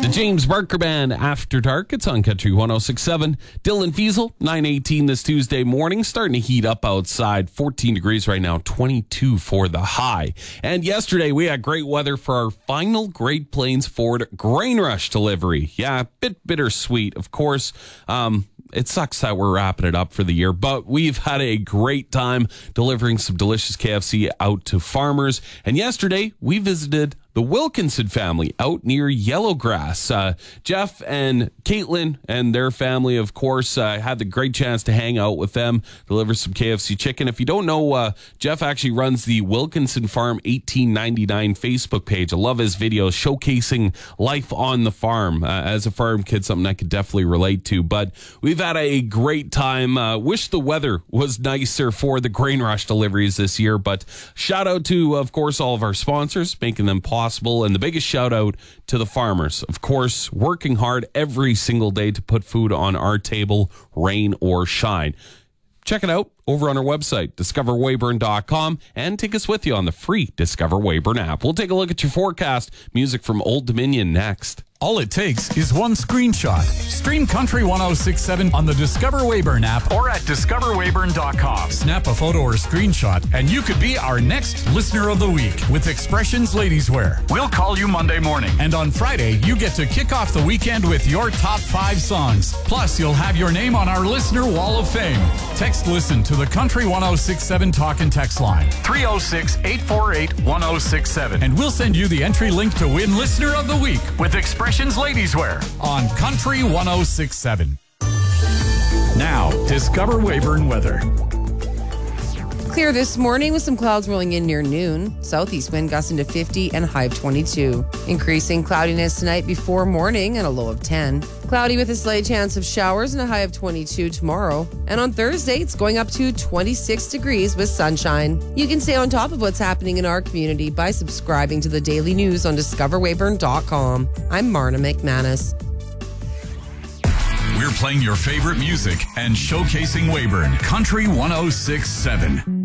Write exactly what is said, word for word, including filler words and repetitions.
The James Barker Band After Dark. It's on Country one oh six point seven. Dylan Fiesel, nine eighteen this Tuesday morning. Starting to heat up outside. fourteen degrees right now, twenty-two for the high. And yesterday we had great weather for our final Great Plains Ford Grain Rush delivery. Yeah, a bit bittersweet, of course. Um, It sucks that we're wrapping it up for the year, but we've had a great time delivering some delicious K F C out to farmers. And yesterday, we visited the Wilkinson family out near Yellowgrass. Uh, Jeff and Caitlin and their family, of course, uh, had the great chance to hang out with them, deliver some K F C chicken. If you don't know, uh, Jeff actually runs the Wilkinson Farm eighteen ninety-nine Facebook page. I love his videos showcasing life on the farm. Uh, as a farm kid, something I could definitely relate to. But we've had a great time. Uh, wish the weather was nicer for the Grain Rush deliveries this year. But shout out to, of course, all of our sponsors, making them possible. And the biggest shout out to the farmers, of course, working hard every single day to put food on our table, rain or shine. Check it out over on our website, discover weyburn dot com, and take us with you on the free Discover Weyburn app. We'll take a look at your forecast. Music from Old Dominion next. All it takes is one screenshot. Stream Country one oh six point seven on the Discover Weyburn app or at discover weyburn dot com. Snap a photo or screenshot, and you could be our next Listener of the Week with Expressions Ladies Wear. We'll call you Monday morning. And on Friday, you get to kick off the weekend with your top five songs. Plus, you'll have your name on our Listener Wall of Fame. Text Listen to the Country one oh six point seven talk and text line. three oh six, eight four eight, one oh six seven. And we'll send you the entry link to win Listener of the Week with Expressions Ladies Wear on Country one oh six point seven. Now, Discover Weyburn weather. Clear this morning with some clouds rolling in near noon. Southeast wind gusting to fifty and a high of twenty-two. Increasing cloudiness tonight before morning and a low of ten. Cloudy with a slight chance of showers and a high of twenty-two tomorrow. And on Thursday, it's going up to twenty-six degrees with sunshine. You can stay on top of what's happening in our community by subscribing to the daily news on discover weyburn dot com. I'm Marna McManus. We're playing your favorite music and showcasing Weyburn Country one oh six point seven.